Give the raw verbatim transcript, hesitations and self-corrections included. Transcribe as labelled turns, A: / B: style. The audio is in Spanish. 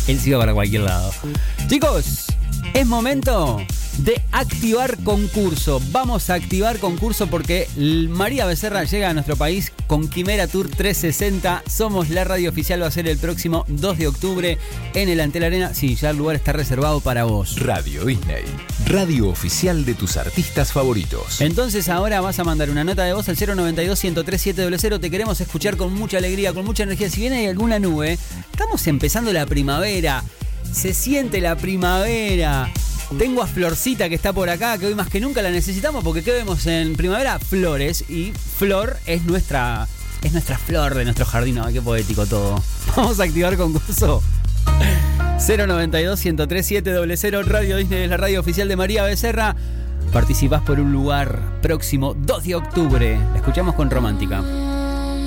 A: Él se iba para cualquier lado. Chicos, es momento de activar concurso. Vamos a activar concurso porque María Becerra llega a nuestro país con Quimera Tour trescientos sesenta. Somos la radio oficial, va a ser el próximo dos de octubre en el Antel Arena. Sí, ya el lugar está reservado para vos.
B: Radio Disney, radio oficial de tus artistas favoritos.
A: Entonces ahora vas a mandar una nota de voz al cero noventa y dos, ciento tres, siete cero cero. Te queremos escuchar con mucha alegría, con mucha energía. Si bien hay alguna nube, estamos empezando la primavera. Se siente la primavera. Tengo a Florcita que está por acá, que hoy más que nunca la necesitamos porque ¿qué vemos en primavera? Flores. Y Flor es nuestra, es nuestra flor de nuestro jardín. Ay, qué poético todo. Vamos a activar concurso. cero noventa y dos, ciento tres, siete cero cero. Radio Disney es la radio oficial de María Becerra. Participás por un lugar próximo dos de octubre. La escuchamos con Romántica.